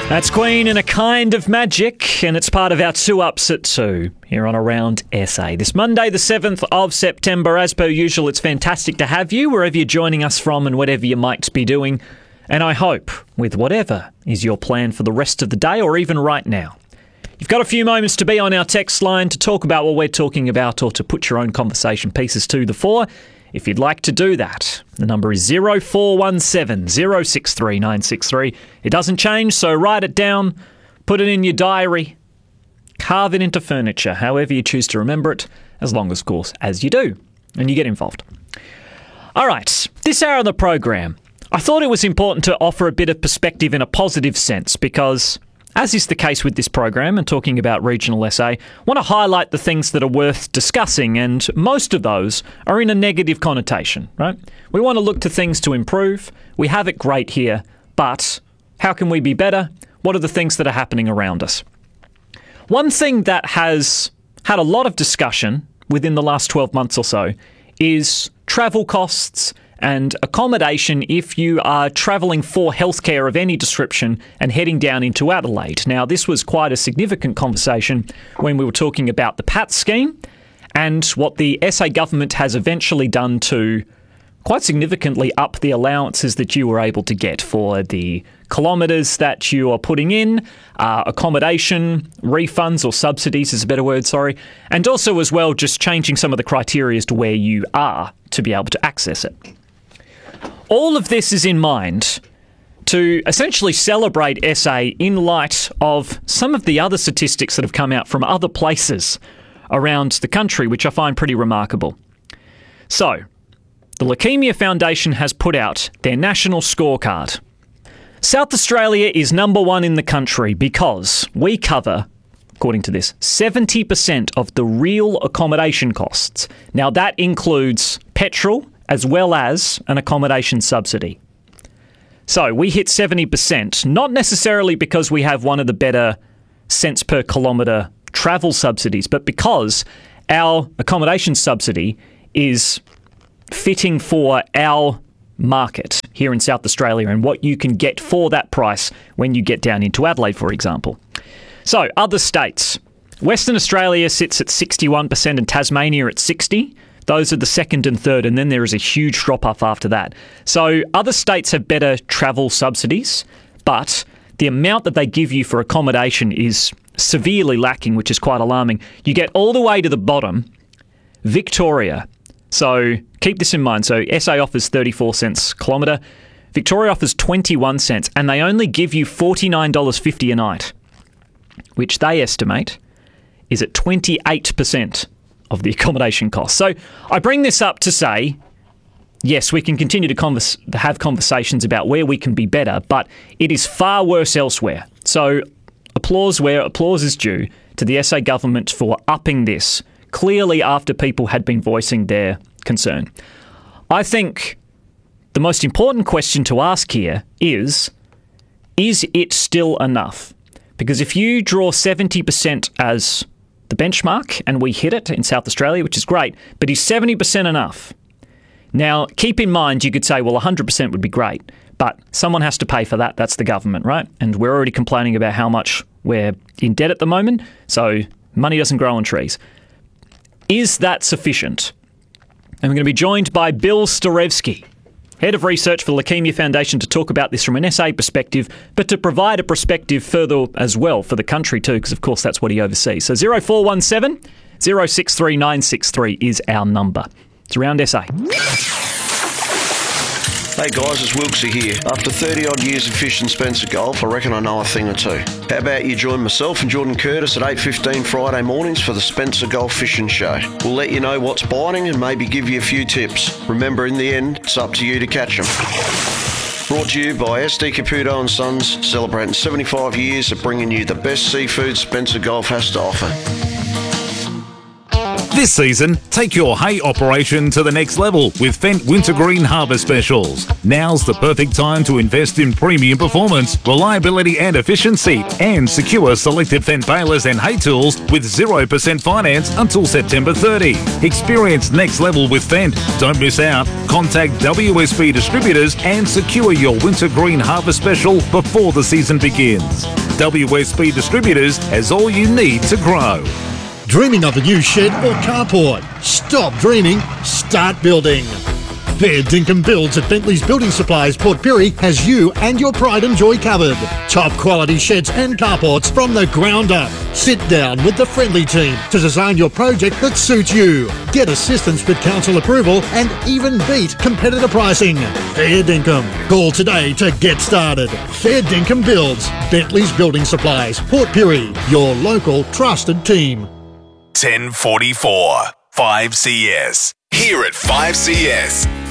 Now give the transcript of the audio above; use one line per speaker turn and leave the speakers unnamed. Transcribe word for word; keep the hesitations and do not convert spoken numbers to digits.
That's Queen and a Kind of Magic, and it's part of our two ups at two here on Around S A. This Monday, the seventh of September, as per usual, it's fantastic to have you wherever you're joining us from and whatever you might be doing. And I hope, with whatever is your plan for the rest of the day or even right now, you've got a few moments to be on our text line to talk about what we're talking about or to put your own conversation pieces to the fore. If you'd like to do that, the number is zero four one seven, zero six three nine six three. It doesn't change, so write it down, put it in your diary, carve it into furniture, however you choose to remember it, as long as, of course, as you do, and you get involved. All right, this hour of the program, I thought it was important to offer a bit of perspective in a positive sense because, as is the case with this program and talking about regional S A, I want to highlight the things that are worth discussing, and most of those are in a negative connotation, right? We want to look to things to improve. We have it great here, but how can we be better? What are the things that are happening around us? One thing that has had a lot of discussion within the last twelve months or so is travel costs and accommodation if you are travelling for healthcare of any description and heading down into Adelaide. Now, this was quite a significant conversation when we were talking about the P A T scheme and what the S A government has eventually done to quite significantly up the allowances that you were able to get for the kilometres that you are putting in, uh, accommodation, refunds or subsidies is a better word, sorry, and also as well just changing some of the criteria as to where you are to be able to access it. All of this is in mind to essentially celebrate S A in light of some of the other statistics that have come out from other places around the country, which I find pretty remarkable. So, the Leukemia Foundation has put out their national scorecard. South Australia is number one in the country because we cover, according to this, seventy percent of the real accommodation costs. Now, that includes petrol as well as an accommodation subsidy. So we hit seventy percent, not necessarily because we have one of the better cents per kilometre travel subsidies, but because our accommodation subsidy is fitting for our market here in South Australia and what you can get for that price when you get down into Adelaide, for example. So other states, Western Australia sits at sixty-one percent and Tasmania at sixty percent. Those are the second and third, and then there is a huge drop-off after that. So other states have better travel subsidies, but the amount that they give you for accommodation is severely lacking, which is quite alarming. You get all the way to the bottom, Victoria. So keep this in mind. So S A offers thirty-four cents a kilometre. Victoria offers twenty-one cents, and they only give you forty-nine dollars fifty a night, which they estimate is at twenty-eight percent of the accommodation cost. So I bring this up to say, yes, we can continue to converse, have conversations about where we can be better, but it is far worse elsewhere. So applause where applause is due to the S A government for upping this, clearly after people had been voicing their concern. I think the most important question to ask here is, is it still enough? Because if you draw seventy percent as the benchmark, and we hit it in South Australia, which is great, but is seventy percent enough? Now, keep in mind, you could say, well, one hundred percent would be great, but someone has to pay for that. That's the government, right? And we're already complaining about how much we're in debt at the moment, so money doesn't grow on trees. Is that sufficient? And we're going to be joined by Bill Starevsky, Head of Research for the Leukemia Foundation, to talk about this from an S A perspective, but to provide a perspective further as well for the country too, because of course that's what he oversees. So zero four one seven, zero six three nine six three is our number. It's Around S A.
Hey guys, it's Wilksy here. After thirty odd years of fishing Spencer Golf, I reckon I know a thing or two. How about you join myself and Jordan Curtis at eight fifteen Friday mornings for the Spencer Golf Fishing Show. We'll let you know what's biting and maybe give you a few tips. Remember, in the end, it's up to you to catch them. Brought to you by S D Caputo and Sons, celebrating seventy-five years of bringing you the best seafood Spencer Golf has to offer.
This season, take your hay operation to the next level with Fendt Wintergreen Harvest Specials. Now's the perfect time to invest in premium performance, reliability and efficiency, and secure selected Fendt balers and hay tools with zero percent finance until September thirtieth. Experience next level with Fendt. Don't miss out. Contact W S B Distributors and secure your Wintergreen Harvest Special before the season begins. W S B Distributors has all you need to grow.
Dreaming of a new shed or carport? Stop dreaming, start building. Fair Dinkum Builds at Bentley's Building Supplies, Port Pirie has you and your pride and joy covered. Top quality sheds and carports from the ground up. Sit down with the friendly team to design your project that suits you. Get assistance with council approval and even beat competitor pricing. Fair Dinkum. Call today to get started. Fair Dinkum Builds, Bentley's Building Supplies, Port Pirie, your local trusted team.
ten forty-four, five C S. Here at five C S,